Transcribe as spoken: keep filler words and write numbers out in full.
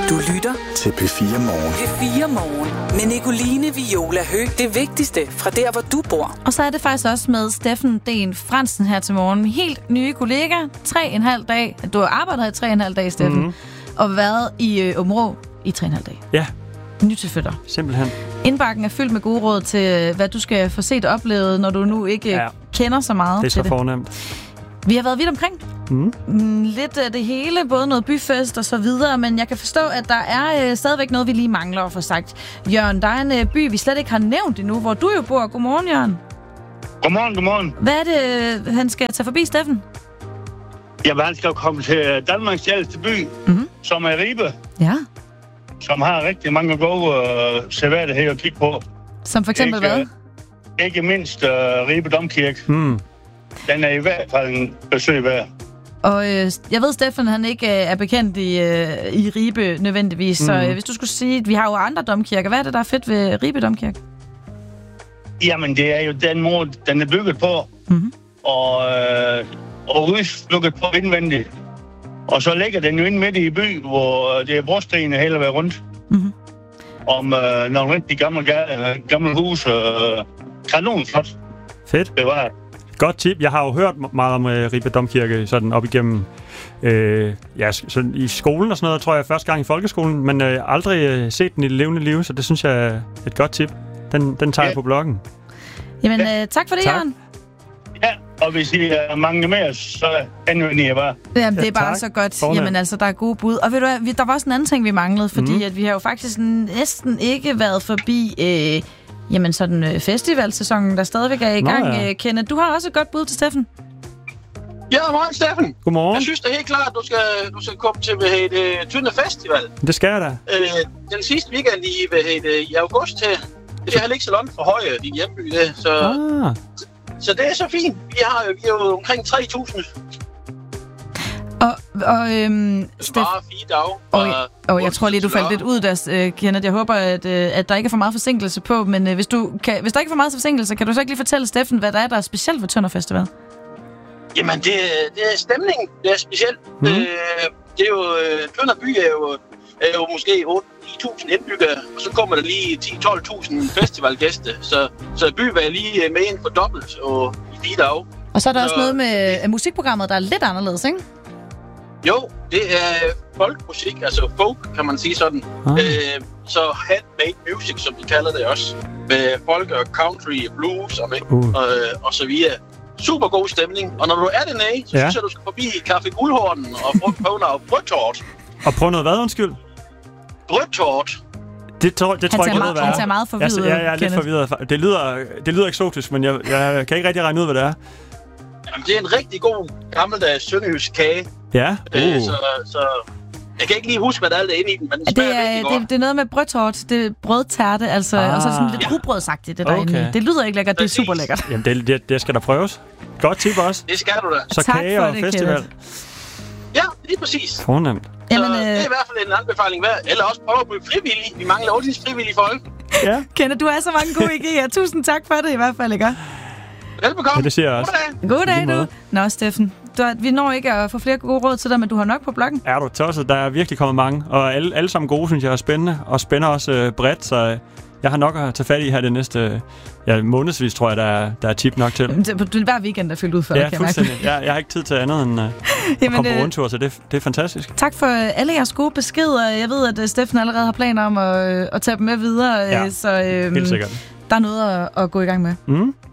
Du lytter til P fire Morgen. P fire Morgen med Nicoline Viola Høgh. Det vigtigste fra der, hvor du bor. Og så er det faktisk også med Steffen Den Fransen her til morgen. Helt nye kollega. Tre og en halv dag. Du har arbejdet her i tre og en halv dag, Steffen. Mm-hmm. Og været i øh, Områ i tre og en halv dag. Ja. Nytilflytter. Simpelthen. Indbakken er fyldt med gode råd til, hvad du skal få set og oplevet, når du nu ikke ja. kender så meget det til det. Det er så fornemt. Vi har været vidt omkring. Mm. Lidt af det hele, både noget byfest og så videre, men jeg kan forstå, at der er øh, stadigvæk noget, vi lige mangler at få sagt. Jørgen, der er en øh, by, vi slet ikke har nævnt endnu, hvor du jo bor. Godmorgen, Jørgen. Godmorgen, godmorgen. Hvad er det, øh, han skal tage forbi, Steffen? Jamen, han skal komme til Danmarks ældste by, mm-hmm. som er Ribe. Ja. Som har rigtig mange gode øh, seværdigheder at kigge på. Som for eksempel ikke, hvad? Øh, ikke mindst øh, Ribe Domkirke. Mm. Den er i hvert fald en besøg værd. Og øh, jeg ved, Steffen, han ikke øh, er bekendt i, øh, i Ribe nødvendigvis. Mm. Så øh, hvis du skulle sige, vi har jo andre domkirker. Hvad er det, der er fedt ved Ribe Domkirke? Jamen, det er jo den måde, den er bygget på. Mm-hmm. Og, øh, og udsbygget på indvendigt. Og så ligger den jo inde midt i by, hvor det er brostenene hele vejen rundt. Mm-hmm. Om øh, nogle rigtig gamle, gamle hus. Øh, kanonflot. Fedt. Bevaret. Godt tip. Jeg har jo hørt meget om uh, Ribe Domkirke sådan op igennem øh, ja, sådan i skolen og sådan noget, tror jeg, første gang i folkeskolen, men øh, aldrig øh, set den i det levende liv, så det synes jeg er et godt tip. Den, den tager ja. jeg på bloggen. Jamen, øh, tak for det, tak. Jørgen. Ja, og hvis I er mange mere, så anvender jeg bare. Jamen, det er bare så godt. Fornemt. Jamen, altså, der er gode bud. Og ved du hvad, der var også en anden ting, vi manglede, fordi mm. at vi har jo faktisk næsten ikke været forbi... Øh, Jamen sådan øh, festivalsæsonen, der stadigvæk er i gang. Nå, ja. Kenneth, du har også et godt bud til Steffen. Ja, morgen Steffen. Godmorgen. Jeg synes det er helt klart, at du skal, du skal komme til hvad hedder, Tønder Festival. Det skal jeg da. Øh, den sidste weekend i, hvad hedder, i august til. Det er heller ikke så langt fra Høje, din hjemby. Det. Så, ah. så, så det er så fint. Vi har jo, vi er jo omkring tre tusind. Og, og øhm, Steff... Bare fire dage. Og, og jeg tror lige, du faldt lidt ud der, uh, Kenneth. Jeg håber, at, uh, at der ikke er for meget forsinkelse på, men uh, hvis, du kan, hvis der ikke er for meget forsinkelse, kan du så ikke lige fortælle Steffen, hvad der er, der er specielt ved Tønder Festival? Jamen, det, det er stemningen, det er specielt. Mm. Øh, det er jo, Tønder by er jo, er jo måske otte til ti tusind indbyggere, og så kommer der lige ti til tolv tusind festivalgæster, så, så byen var lige med ind for dobbelt og i fire dage. Og så er der så, også noget med uh, musikprogrammet, der er lidt anderledes, ikke? Jo, det er folkmusik, altså folk, kan man sige sådan. Ah. Øh, så handmade music, som de kalder det også. Med folk og country og blues og, uh. og, og så videre. Super god stemning. Og når du er dernede, så ja. synes jeg, du skal forbi Café Guldhornen og prøve noget brødtort. Og prøve noget hvad, undskyld? Brødtort. Det, tror, det tror jeg ikke, det er. Han ser meget forvirret. Ja, jeg er lidt forvirret. Det lyder, det lyder eksotisk, men jeg, jeg kan ikke rigtig regne ud, hvad det er. Jamen, det er en rigtig god, gammeldags sønderjysk kage. Ja. Uh. Øh, så, så jeg kan ikke lige huske, hvad der er der inde i den, men den smager det er, rigtig godt. Det, det er noget med brødtort, det er brødtærte, altså, ah. og så sådan lidt rugbrødsagtigt, det der okay. inde i. Det lyder ikke lækkert, det er super lækkert. Jamen, det, det, det skal der prøves. Godt tip også. Det skal du da. Så tak kage og det, festival. Kenneth. Ja, lige præcis. Fornemt. Så Jamen, øh... det er i hvert fald en anbefaling værd. Eller også prøve at blive frivillig. Vi mangler også frivillige folk. Ja. Kenneth, du har så mange gode idéer. Tusind tak for det i hvert fald, ikke? Velbekomme. Ja, det siger jeg også. God dag, du. Nå, Steffen. Du, vi når ikke at få flere gode råd til dig, men du har nok på bloggen. Er du tosset? Der er virkelig kommet mange. Og alle, alle sammen gode, synes jeg, er spændende. Og spænder også øh, bredt, så jeg har nok at tage fat i her det næste ja, månedsvis, tror jeg, der er, der er tip nok til. Det er hver weekend, der er fyldt ud for ja, dig, kan fuldstændig. Jeg, jeg har ikke tid til andet end øh, at komme på rundtur, så det, det er fantastisk. Tak for alle jeres gode beskeder. Jeg ved, at Steffen allerede har planer om at, at tage dem med videre. Ja, så, øhm, helt sikkert. Der er noget at, at gå i gang med. Mm.